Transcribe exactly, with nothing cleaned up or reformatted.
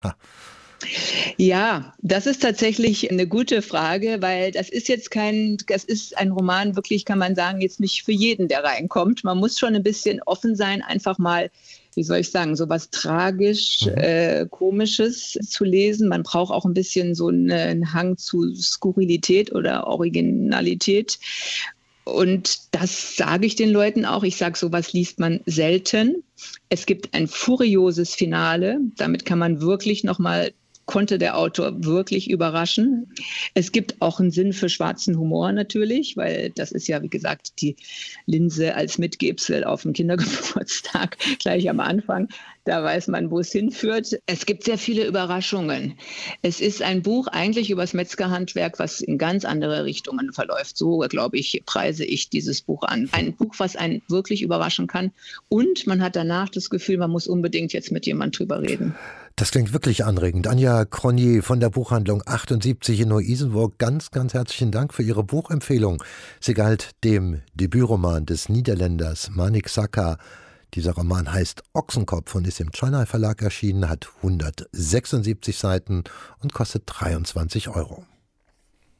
Ha. Ja, das ist tatsächlich eine gute Frage, weil das ist jetzt kein das ist ein Roman wirklich, kann man sagen, jetzt nicht für jeden, der reinkommt. Man muss schon ein bisschen offen sein, einfach mal, wie soll ich sagen, so was tragisch, Mhm. äh, Komisches zu lesen. Man braucht auch ein bisschen so 'ne 'n Hang zu Skurrilität oder Originalität. Und das sage ich den Leuten auch. Ich sage, so was liest man selten. Es gibt ein furioses Finale. Damit kann man wirklich noch mal konnte der Autor wirklich überraschen. Es gibt auch einen Sinn für schwarzen Humor natürlich, weil das ist ja, wie gesagt, die Linse als Mitgebsel auf dem Kindergeburtstag gleich am Anfang. Da weiß man, wo es hinführt. Es gibt sehr viele Überraschungen. Es ist ein Buch eigentlich über das Metzgerhandwerk, was in ganz andere Richtungen verläuft. So, glaube ich, preise ich dieses Buch an. Ein Buch, was einen wirklich überraschen kann. Und man hat danach das Gefühl, man muss unbedingt jetzt mit jemand drüber reden. Das klingt wirklich anregend. Anja Cronje von der Buchhandlung achtundsiebzig in Neu-Isenburg, ganz, ganz herzlichen Dank für Ihre Buchempfehlung. Sie galt dem Debütroman des Niederländers Manik Saka. Dieser Roman heißt Ochsenkopf und ist im Chonai Verlag erschienen, hat hundertsechsundsiebzig Seiten und kostet dreiundzwanzig Euro.